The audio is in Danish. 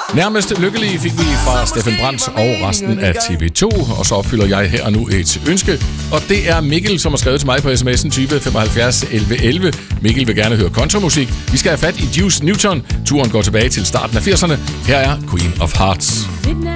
Nærmest lykkelige fik vi fra Steffen Brandt og resten af TV2, og så opfylder jeg her og nu et ønske, og det er Mikkel, som har skrevet til mig på sms'en 20 75 11 11. Mikkel vil gerne høre countrymusik. Vi skal have fat i Juice Newton. Turen går tilbage til starten af 80'erne. Her er Queen of Hearts. Midnight